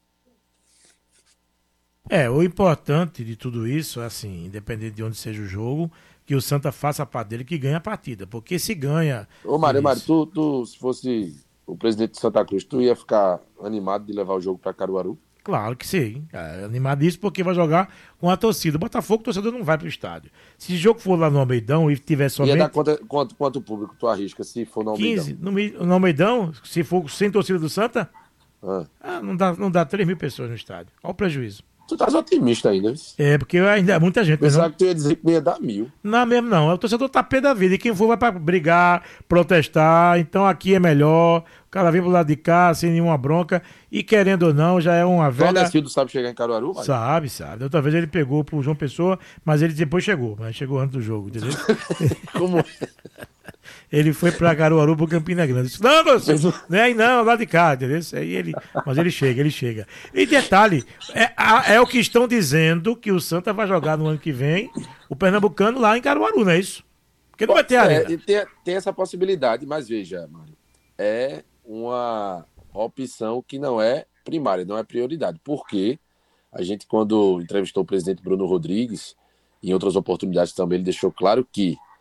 É, o importante de tudo isso, assim, independente de onde seja o jogo, que o Santa faça a parte dele que ganha a partida. Porque se ganha. Ô, Mário, Mário, Vinícius, tu, tu, se fosse o presidente de Santa Cruz, tu ia ficar animado de levar o jogo para Caruaru? Claro que sim. É, animadíssimo porque vai jogar com a torcida. O Botafogo, o torcedor não vai pro estádio. Se o jogo for lá no Almeidão e tiver Ia somente dar conta, quanto, quanto público tu arrisca se for no Almeidão? quinze, no, Mi- no Almeidão, se for sem torcida do Santa, Ah. ah, não, dá, não dá três mil pessoas no estádio. Olha o prejuízo. Tu estás otimista ainda, viu? É, porque ainda é muita gente. Pensava Não, que tu ia dizer que ia dar mil. não mesmo não. O torcedor tá pé da vida. E quem for vai pra brigar, protestar. Então aqui é melhor. O cara vem pro lado de cá sem nenhuma bronca. E querendo ou não, já é uma O velha... Aldecildo sabe chegar em Caruaru, Mário? Sabe, sabe. Outra vez ele pegou pro João Pessoa, mas ele depois chegou. Mas chegou antes do jogo, entendeu? Como Ele foi pra Caruaru pro Campina Grande. Disse, não, Gonçalo, não é aí não, lá de cá, entendeu? Aí ele, mas ele chega, ele chega. E detalhe, é, a- é o que estão dizendo que o Santa vai jogar no ano que vem o Pernambucano lá em Caruaru, não é isso? Porque não vai ter É, arena. e tem, tem essa possibilidade, mas veja, Mário, é uma opção que não é primária, não é prioridade. Porque a gente, quando entrevistou o presidente Bruno Rodrigues, em outras oportunidades também, ele deixou claro que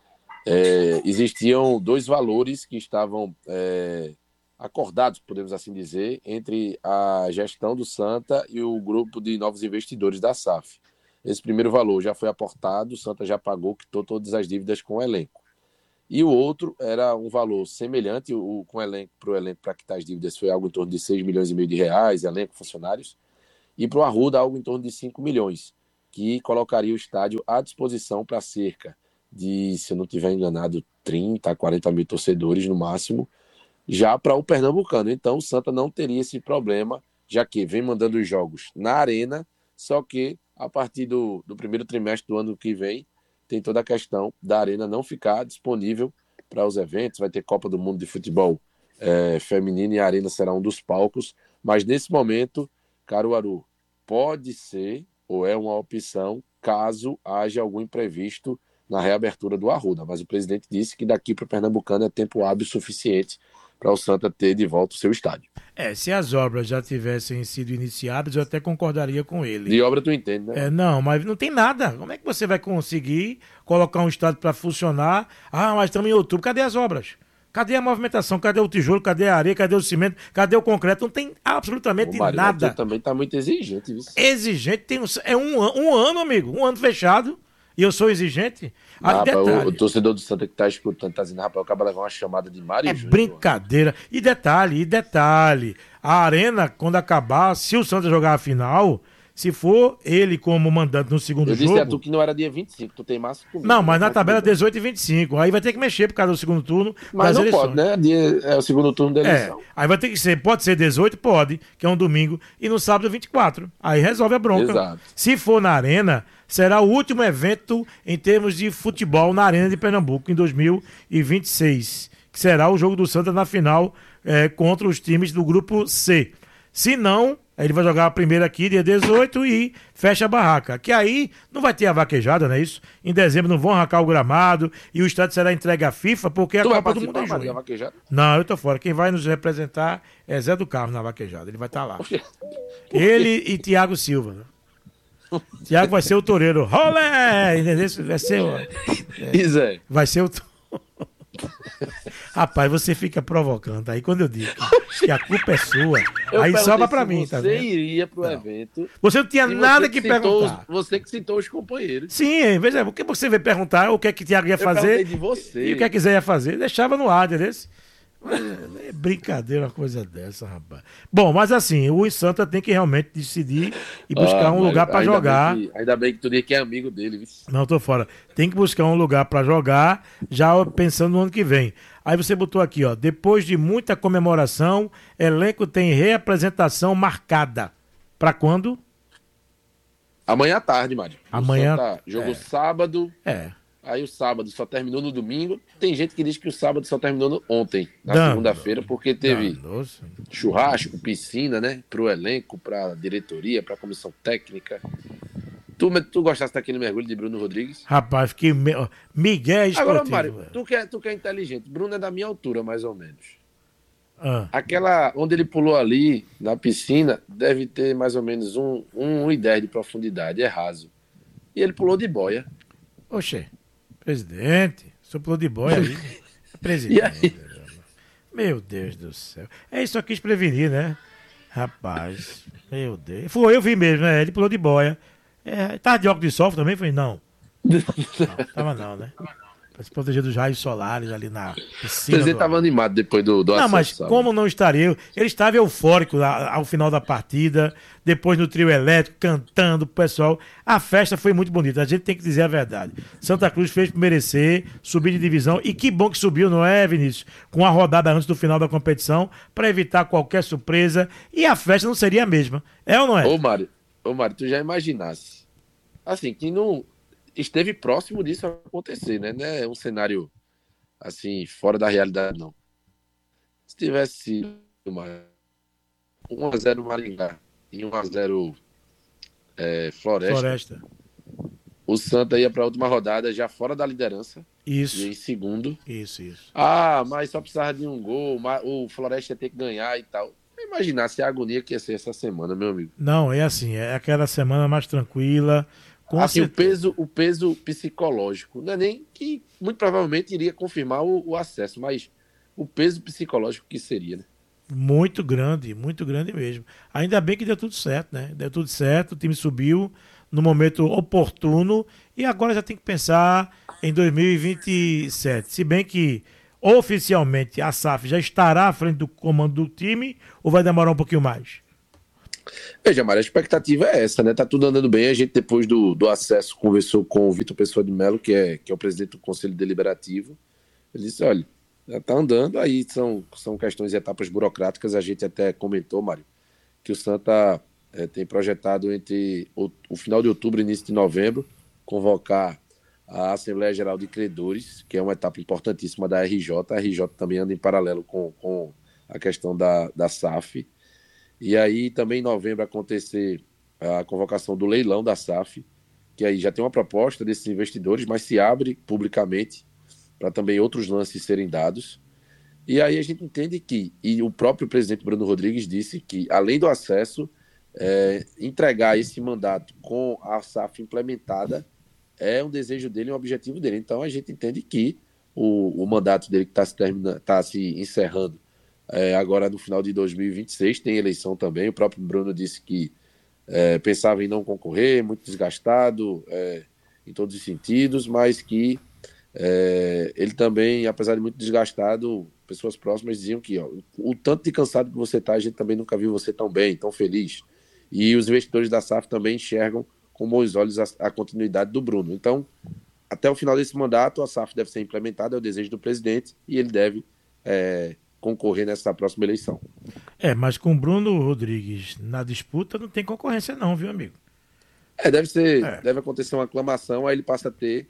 é, existiam dois valores que estavam é, acordados, podemos assim dizer, entre a gestão do Santa e o grupo de novos investidores da S A F. Esse primeiro valor já foi aportado, o Santa já pagou, quitou todas as dívidas com o elenco. E o outro era um valor semelhante, o, com o elenco, para o elenco para quitar as dívidas foi algo em torno de seis milhões e meio de reais, elenco, funcionários, e para o Arruda algo em torno de cinco milhões, que colocaria o estádio à disposição para cerca de, se eu não estiver enganado, trinta, quarenta mil torcedores no máximo, já para o Pernambucano. Então o Santa não teria esse problema, já que vem mandando os jogos na arena, só que a partir do, do primeiro trimestre do ano que vem, tem toda a questão da arena não ficar disponível para os eventos, vai ter Copa do Mundo de Futebol é, feminino e a arena será um dos palcos, mas nesse momento, Caruaru, pode ser ou é uma opção caso haja algum imprevisto na reabertura do Arruda, mas o presidente disse que daqui para o Pernambucano é tempo hábil suficiente para o Santa ter de volta o seu estádio. É, se as obras já tivessem sido iniciadas, eu até concordaria com ele. De obra tu entende, né? É, não, mas não tem nada. Como é que você vai conseguir colocar um estádio para funcionar? Ah, mas estamos em outubro. Cadê as obras? Cadê a movimentação? Cadê o tijolo? Cadê a areia? Cadê o cimento? Cadê o concreto? Não tem absolutamente Ô, Mário, nada. Tu também está muito exigente. Viu? Exigente tem um, é um, an- um ano, amigo. Um ano fechado. E eu sou exigente. Ah, Ah, rapaz, o, detalhe. o torcedor do Santa que está escutando está dizendo, rapaz, eu acabo de levar uma chamada de Mário É Júnior. brincadeira. E detalhe, e detalhe. A arena, quando acabar, se o Santa jogar a final, se for ele como mandante no segundo Eu disse jogo... a tu que não era dia vinte e cinco, tu tem massa comigo. Não, mas na Mas tabela tudo bem. dezoito e vinte e cinco. Aí vai ter que mexer por causa do segundo turno Mas das não eleições. pode, né? Dia, é o segundo turno da É, eleição. aí vai ter que ser, pode ser dezoito, pode, que é um domingo, e no sábado vinte e quatro. Aí resolve a bronca. Exato. Se for na Arena, será o último evento em termos de futebol na Arena de Pernambuco em dois mil e vinte e seis, que será o jogo do Santa na final é, contra os times do grupo C. Se não, aí ele vai jogar a primeira aqui, dia dezoito, e fecha a barraca. Que aí não vai ter a vaquejada, não é isso? Em dezembro não vão arrancar o gramado e o estádio será entregue à FIFA, porque Tu a vai Copa do Mundo é em participar, Mário, da junho. vaquejada? Não, eu tô fora. Quem vai nos representar é Zé do Carmo na vaquejada. Ele vai estar lá. Ele e Tiago Silva. Né? Tiago vai ser o toureiro. Rolé! Entendeu? Vai ser o... é, E Zé? vai ser o... Rapaz, você fica provocando. Aí quando eu digo que, que a culpa é sua, Eu aí perguntei sobra pra se mim, tá Você vendo? iria pro Não. evento. Você não tinha e você nada que citou perguntar. os- você que citou os companheiros. Sim, veja, porque você veio perguntar o que é que Tiago ia Eu fazer perguntei de você. e o que é que Zé ia fazer. Deixava no ar, entendeu? Mas é brincadeira uma coisa dessa, rapaz. Bom, mas assim, o Santa tem que realmente decidir e buscar Ah, um mas lugar pra ainda jogar. bem que- ainda bem que tu disse que é amigo dele. Viu? Não, tô fora. Tem que buscar um lugar pra jogar, já pensando no ano que vem. Aí você botou aqui, ó, depois de muita comemoração, elenco tem reapresentação marcada. Pra quando? Amanhã à tarde, Mário. O Amanhã- Santa jogou é. sábado. É. Aí o sábado só terminou no domingo. Tem gente que diz que o sábado só terminou no- ontem, na Dano. segunda-feira, porque teve Danoso. churrasco, piscina, né? Pro elenco, pra diretoria, pra comissão técnica. Tu, tu gostasse daquele mergulho de Bruno Rodrigues? Rapaz, fiquei. Me... ó, Miguel esportivo. Agora, Mário, tu que, é, tu que é inteligente. Bruno é da minha altura, mais ou menos. Ah. Aquela onde ele pulou ali, na piscina, deve ter mais ou menos um, um e dez de profundidade, é raso. E ele pulou de boia. Oxê, presidente, soprou de boia aí. E Presidente. aí? Meu Deus do céu. É isso aqui, quis prevenir, né? Rapaz, meu Deus. Foi, eu vi mesmo, né? Ele pulou de boia. É, tava de óculos de sol também? Falei, não. Não, tava não, né? Pra se proteger dos raios solares ali na O piscina. presidente do- estava animado depois do, do Não, acesso, mas sabe? como não estaria? Ele estava eufórico a- ao final da partida, depois no trio elétrico, cantando pro pessoal. A festa foi muito bonita, a gente tem que dizer a verdade. Santa Cruz fez por merecer, subir de divisão, e que bom que subiu, não é, Vinícius? Com a rodada antes do final da competição, para evitar qualquer surpresa, e a festa não seria a mesma. É ou não é? Ô, Mário, ô, Mário, tu já imaginasse. Assim, que não esteve próximo disso acontecer, né? Não é um cenário, assim, fora da realidade, não. Se tivesse sido uma um a zero Maringá e um a zero é, Floresta, Floresta. o Santa ia para a última rodada já fora da liderança. Isso. E em segundo. Isso, isso. Ah, mas só precisava de um gol, ma- o Floresta ia ter que ganhar e tal. Imaginasse a agonia que ia ser essa semana, meu amigo. Não, é assim, é aquela semana mais tranquila, Com assim, o certeza. peso, o peso psicológico, não é nem que muito provavelmente iria confirmar o, o acesso, mas o peso psicológico que seria, né? Muito grande, muito grande mesmo. Ainda bem que deu tudo certo, né? Deu tudo certo, o time subiu no momento oportuno e agora já tem que pensar em dois mil e vinte e sete. Se bem que oficialmente a S A F já estará à frente do comando do time ou vai demorar um pouquinho mais? Veja, Mário, a expectativa é essa, né? Tá tudo andando bem. A gente, depois do, do acesso, conversou com o Vitor Pessoa de Mello, que é, que é o presidente do Conselho Deliberativo. Ele disse, olha, já tá andando, aí são, são questões e etapas burocráticas. A gente até comentou, Mário, que o Santa é, tem projetado entre o, o final de outubro e início de novembro convocar a Assembleia Geral de Credores, que é uma etapa importantíssima da R J. A R J também anda em paralelo com, com a questão da, da S A F. E aí também em novembro acontecer a convocação do leilão da S A F, que aí já tem uma proposta desses investidores, mas se abre publicamente para também outros lances serem dados. E aí a gente entende que, e o próprio presidente Bruno Rodrigues disse que, além do acesso, é, entregar esse mandato com a S A F implementada é um desejo dele, um objetivo dele. Então a gente entende que o, o mandato dele que está se, termina, tá se encerrando é, agora no final de dois mil e vinte e seis, tem eleição também. O próprio Bruno disse que é, pensava em não concorrer, muito desgastado é, em todos os sentidos, mas que é, ele também, apesar de muito desgastado, pessoas próximas diziam que ó, o tanto de cansado que você está, a gente também nunca viu você tão bem, tão feliz. E os investidores da S A F também enxergam com bons olhos a, a continuidade do Bruno. Então, até o final desse mandato, a S A F deve ser implementada, é o desejo do presidente, e ele deve é, concorrer nessa próxima eleição. É, mas com o Bruno Rodrigues na disputa não tem concorrência não, viu, amigo? É, deve ser, É. deve acontecer uma aclamação, aí ele passa a ter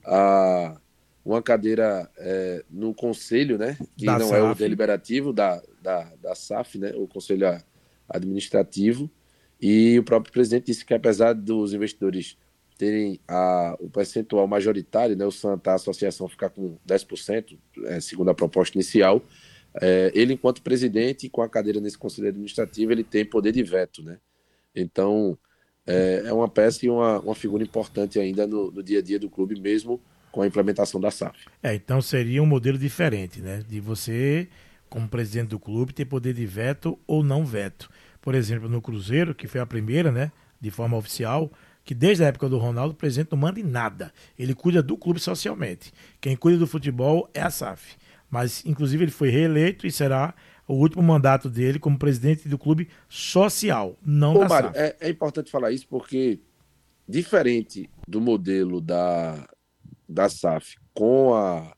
a, uma cadeira é, no conselho, né? Que Da não S A F. é o deliberativo da, da, da S A F, né? O conselho administrativo. E o próprio presidente disse que, apesar dos investidores terem a, o percentual majoritário, né? O Santa, a associação, ficar com dez por cento, é, segundo a proposta inicial, é, ele, enquanto presidente, com a cadeira nesse conselho administrativo, ele tem poder de veto, né? Então, é, é uma peça e uma, uma figura importante ainda no, no dia a dia do clube, mesmo com a implementação da S A F. É, então seria um modelo diferente, né? De você, como presidente do clube, ter poder de veto ou não veto. Por exemplo, no Cruzeiro, que foi a primeira, né? De forma oficial, que desde a época do Ronaldo, o presidente não manda em nada. Ele cuida do clube socialmente. Quem cuida do futebol é a S A F. Mas, inclusive, ele foi reeleito e será o último mandato dele como presidente do clube social, não Ô, da Mário, S A F. é, é importante falar isso porque, diferente do modelo da, da S A F com a,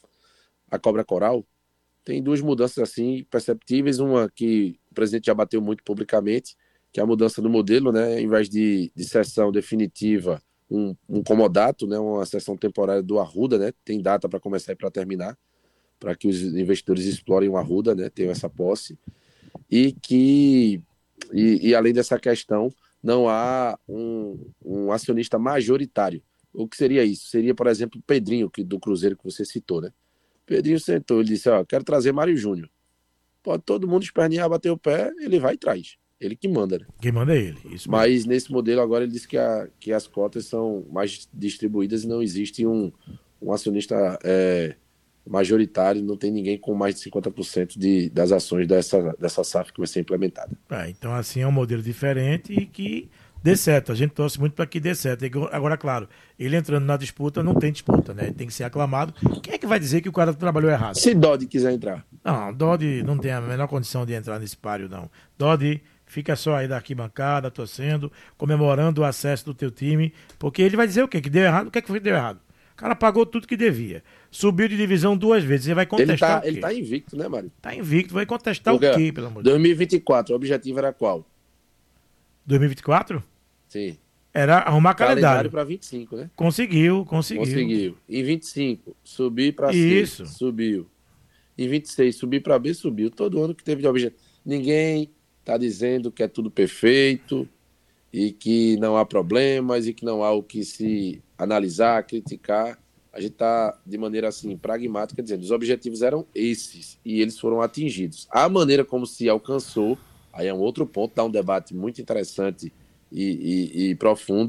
a Cobra Coral, tem duas mudanças assim perceptíveis. Uma que o presidente já bateu muito publicamente, que é a mudança do modelo, né? Em vez de, de sessão definitiva, um, um comodato, né? Uma sessão temporária do Arruda, né? Tem data para começar e para terminar, para que os investidores explorem o Arruda, né? Tenham essa posse. E que, e, e além dessa questão, não há um, um acionista majoritário. O que seria isso? Seria, por exemplo, o Pedrinho, que, do Cruzeiro, que você citou, né? Pedrinho sentou, ele disse, ó, quero trazer Mário Júnior. Pode todo mundo espernear, bater o pé, ele vai e traz. Ele que manda, né? Quem manda é ele. Isso Mas mesmo. nesse modelo agora ele disse que, a, que as cotas são mais distribuídas e não existe um, um acionista é, majoritário, não tem ninguém com mais de cinquenta por cento de, das ações dessa, dessa S A F que vai ser implementada. É, então, assim, é um modelo diferente e que dê certo. A gente torce muito para que dê certo. Agora, claro, ele entrando na disputa, não tem disputa, né? Ele tem que ser aclamado. Quem é que vai dizer que o cara trabalhou errado? Se Dodi quiser entrar. Não, Dodi não tem a menor condição de entrar nesse páreo, não. Dodi, fica só aí da arquibancada, torcendo, comemorando o acesso do teu time, porque ele vai dizer o quê? Que deu errado? O que é que foi que deu errado? O cara pagou tudo que devia. Subiu de divisão duas vezes. Você vai Ele contestar tá, o quê? ele tá invicto, né, Mário? Tá invicto. Vai contestar Porque, o quê, pelo amor de Deus? dois mil e vinte e quatro, o objetivo era qual? dois mil e vinte e quatro? Sim. Era arrumar calendário. para vinte e cinco, né? Conseguiu, conseguiu. Conseguiu. Em vinte e cinco, subir para C, Isso. subiu. Em vinte e seis, subir para B, subiu. Todo ano que teve de objetivo. Ninguém está dizendo que é tudo perfeito e que não há problemas e que não há o que se analisar, criticar. A gente está, de maneira assim, pragmática, dizendo os objetivos eram esses e eles foram atingidos. A maneira como se alcançou, aí é um outro ponto, dá um debate muito interessante e, e, e profundo,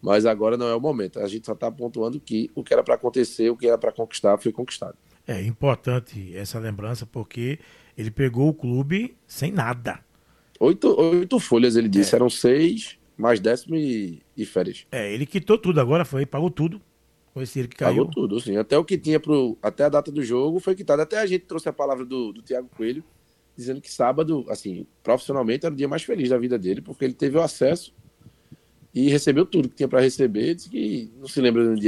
Mas agora não é o momento. A gente só está pontuando que o que era para acontecer, o que era para conquistar, foi conquistado. É importante essa lembrança porque ele pegou o clube sem nada. Oito, oito folhas, ele disse. É. Eram seis, mais décimo e, e férias. É, ele quitou tudo agora, foi, pagou tudo. Com esse dinheiro que caiu. Pagou tudo, sim. Até o que tinha pro, até a data do jogo foi quitado. Até a gente trouxe a palavra do, do Thiago Coelho, dizendo que sábado, assim, profissionalmente, era o dia mais feliz da vida dele, porque ele teve o acesso e recebeu tudo que tinha para receber. Disse que não se lembra de um dia